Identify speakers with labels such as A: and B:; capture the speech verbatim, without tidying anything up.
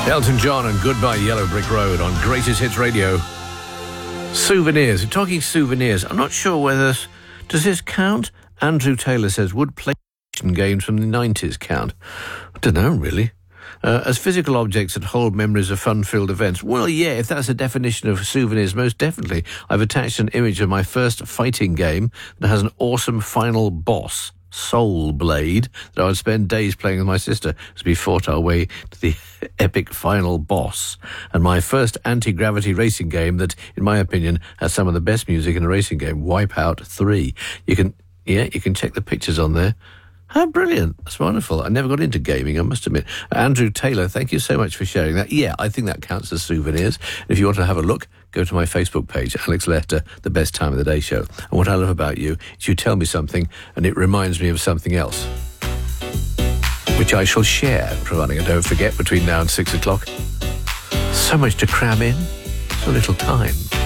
A: Elton John and Goodbye Yellow Brick Road on Greatest Hits Radio. Souvenirs. We're talking souvenirs. I'm not sure whether... Does this count? Andrew Taylor says, would PlayStation games from the nineties count? I don't know, really. Uh, as physical objects that hold memories of fun-filled events. Well, yeah, if that's a definition of souvenirs, most definitely. I've attached an image of my first fighting game that has an awesome final boss, Soul Blade, that I would spend days playing with my sister as we fought our way to the epic final boss. And my first anti-gravity racing game that, in my opinion, has some of the best music in a racing game, Wipeout three. You can, yeah, you can check the pictures on there. How brilliant. That's wonderful. I never got into gaming, I must admit. Andrew Taylor, thank you so much for sharing that. Yeah, I think that counts as souvenirs. If you want to have a look, go to my Facebook page, Alex Lefter, The Best Time of the Day Show. And what I love about you is you tell me something and it reminds me of something else, which I shall share, providing I don't forget, between now and six o'clock. So much to cram in, so little time.